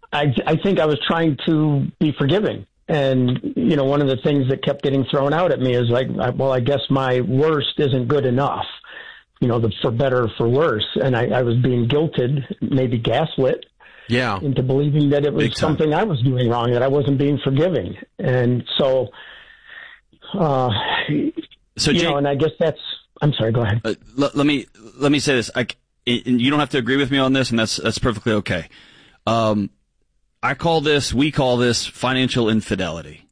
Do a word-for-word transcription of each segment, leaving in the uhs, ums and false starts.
I, I think I was trying to be forgiving. And, you know, one of the things that kept getting thrown out at me is like, well, I guess my worst isn't good enough, you know, the for better or for worse. And I, I was being guilted, maybe gaslit, yeah, into believing that it was something I was doing wrong, that I wasn't being forgiving. And so, uh, so you Jake, know, and I guess that's, I'm sorry, go ahead. Uh, let, let me, let me say this. I, and you don't have to agree with me on this, and that's, that's perfectly okay. Um, I call this, we call this financial infidelity.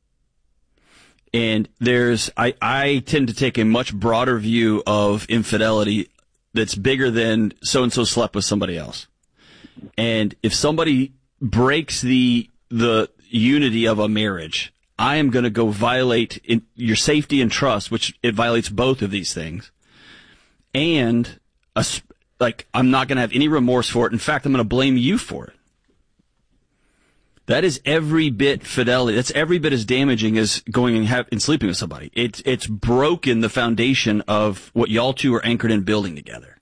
And there's, I, I tend to take a much broader view of infidelity that's bigger than so-and-so slept with somebody else. And if somebody breaks the, the unity of a marriage, I am going to go violate in, your safety and trust, which it violates both of these things. And, a, like, I'm not going to have any remorse for it. In fact, I'm going to blame you for it. That is every bit fidelity. That's every bit as damaging as going and, have, and sleeping with somebody. It's it's broken the foundation of what y'all two are anchored in building together.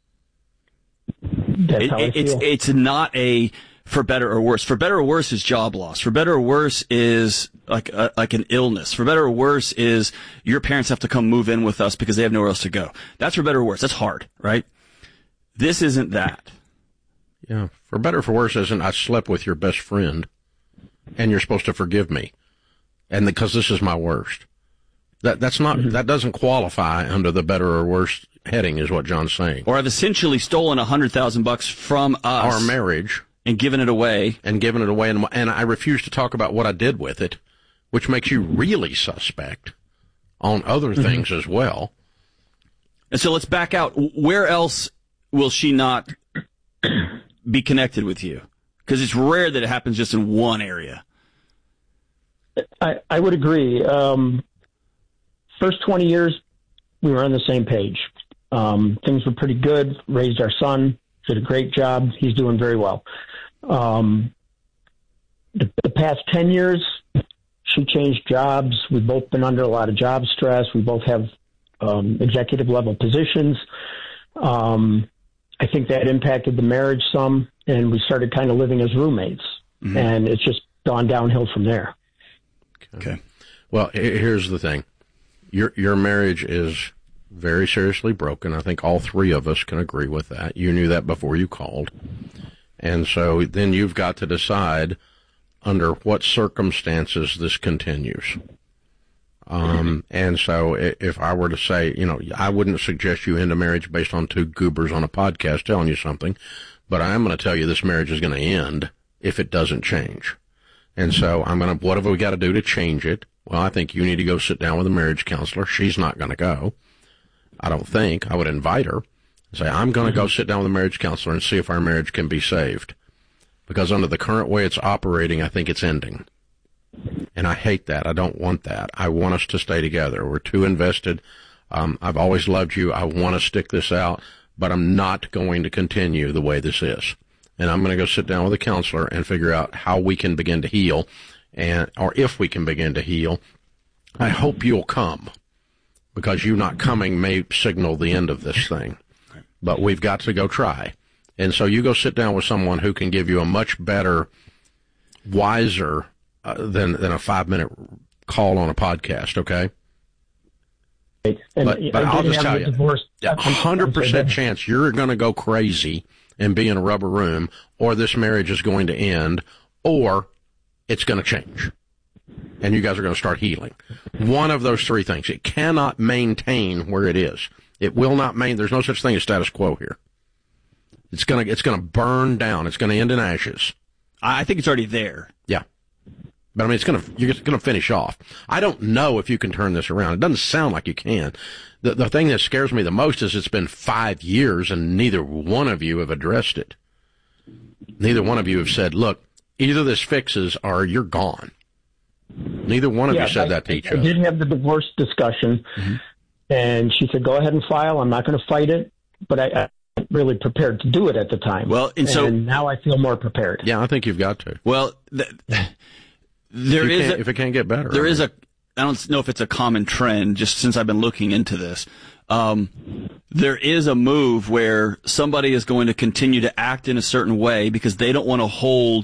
That's it, how I it's feel. it's not a for better or worse. For better or worse is job loss. For better or worse is like a, like an illness. For better or worse is your parents have to come move in with us because they have nowhere else to go. That's for better or worse. That's hard, right? This isn't that. Yeah. For better or for worse isn't I slept with your best friend. And you're supposed to forgive me, and because this is my worst. That that's not mm-hmm. that doesn't qualify under the better or worse heading, is what John's saying. Or I've essentially stolen a hundred thousand bucks from us, our marriage, and given it away, and given it away, and and I refuse to talk about what I did with it, which makes you really suspect on other mm-hmm. things as well. And so let's back out. Where else will she not be connected with you? Because it's rare that it happens just in one area. I, I would agree. Um, first twenty years, we were on the same page. Um, things were pretty good. Raised our son. Did a great job. He's doing very well. Um, the, the past ten years, she changed jobs. We've both been under a lot of job stress. We both have um, executive level positions. Um, I think that impacted the marriage some, and we started kind of living as roommates, mm-hmm. and it's just gone downhill from there. Okay. Well, here's the thing. Your your marriage is very seriously broken. I think all three of us can agree with that. You knew that before you called. And so then you've got to decide under what circumstances this continues. Um, and so if I were to say, you know, I wouldn't suggest you end a marriage based on two goobers on a podcast telling you something, but I am going to tell you this marriage is going to end if it doesn't change. And so I'm going to, what have we got to do to change it? Well, I think you need to go sit down with a marriage counselor. She's not going to go. I don't think. I would invite her and say, I'm going to go sit down with a marriage counselor and see if our marriage can be saved. Because under the current way it's operating, I think it's ending. And I hate that. I don't want that. I want us to stay together. We're too invested. Um, I've always loved you. I want to stick this out, but I'm not going to continue the way this is. And I'm going to go sit down with a counselor and figure out how we can begin to heal, and or if we can begin to heal. I hope you'll come, because you not coming may signal the end of this thing. But we've got to go try. And so you go sit down with someone who can give you a much better, wiser Uh, than than a five minute call on a podcast, okay? And but but I'll just tell you, a hundred percent chance you're going to go crazy and be in a rubber room, or this marriage is going to end, or it's going to change, and you guys are going to start healing. One of those three things. It cannot maintain where it is. It will not maintain. There's no such thing as status quo here. It's gonna it's going to burn down. It's going to end in ashes. I think it's already there. Yeah. But I mean, it's gonna, you're gonna finish off. I don't know if you can turn this around. It doesn't sound like you can. The, the thing that scares me the most is it's been five years and neither one of you have addressed it. Neither one of you have said, look, either this fixes or you're gone. Neither one of yeah, you said I, that to each I other. I did have the divorce discussion, mm-hmm. and she said, go ahead and file. I'm not going to fight it, but I, I wasn't really prepared to do it at the time. Well, and, and so now I feel more prepared. Yeah, I think you've got to. Well, th- There if is a, if it can't get better. There I mean. is a, I don't know if it's a common trend, just since I've been looking into this. Um, there is a move where somebody is going to continue to act in a certain way because they don't want to hold